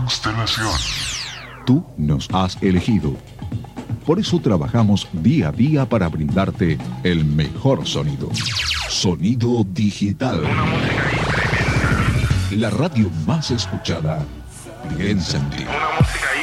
constelación. Tú nos has elegido. Por eso trabajamos día a día para brindarte el mejor sonido. Sonido digital. Una música ahí tremenda. La radio más escuchada. Bien sentida. Una música ahí